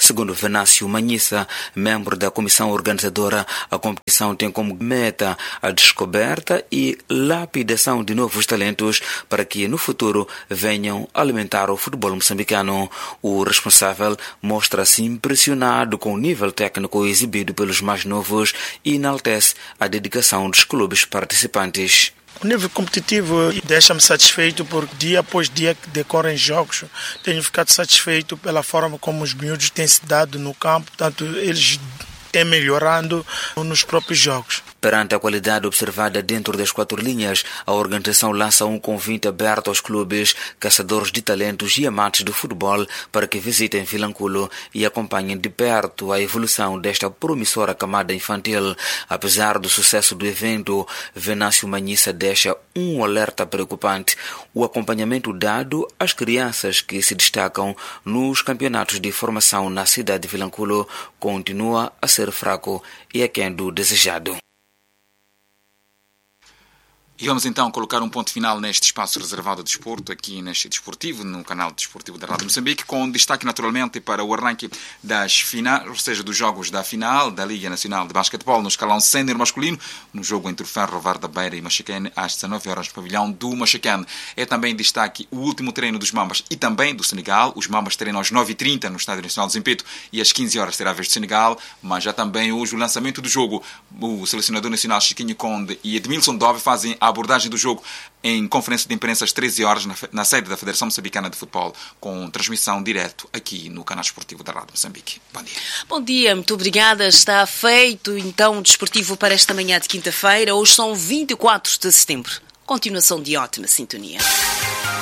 Segundo Venâncio Manhissa, membro da comissão organizadora, a competição tem como meta a descoberta e lapidação de novos talentos para que no futuro venham alimentar o futebol moçambicano. O responsável mostra-se impressionado com o nível técnico exibido pelos mais novos e enaltece a dedicação dos clubes participantes. O nível competitivo deixa-me satisfeito porque dia após dia que decorrem jogos, tenho ficado satisfeito pela forma como os miúdos têm se dado no campo, tanto eles têm melhorando nos próprios jogos. Perante a qualidade observada dentro das 4 linhas, a organização lança um convite aberto aos clubes, caçadores de talentos e amantes do futebol para que visitem Vilanculo e acompanhem de perto a evolução desta promissora camada infantil. Apesar do sucesso do evento, Venâncio Manhissa deixa um alerta preocupante. O acompanhamento dado às crianças que se destacam nos campeonatos de formação na cidade de Vilanculo continua a ser fraco e aquém do desejado. E vamos então colocar um ponto final neste espaço reservado ao desporto, aqui neste desportivo, no canal desportivo da Rádio Moçambique, com destaque naturalmente para o arranque das finais, ou seja, dos jogos da final da Liga Nacional de Basquetebol no escalão sénior masculino, no jogo entre o Ferrovar da Beira e Machiquene, às 19 horas no pavilhão do Machiquene. É também destaque o último treino dos Mambas e também do Senegal. Os Mambas treinam às 9h30 no Estádio Nacional de Zimpeto e às 15 horas será a vez do Senegal, mas já também hoje o lançamento do jogo. O selecionador nacional Chiquinho Conde e Edmilson Dove fazem a abordagem do jogo em conferência de imprensa às 13 horas na sede da Federação Moçambicana de Futebol, com transmissão direto aqui no canal desportivo da Rádio Moçambique. Bom dia. Bom dia, muito obrigada. Está feito então o desportivo para esta manhã de quinta-feira. Hoje são 24 de setembro. Continuação de ótima sintonia.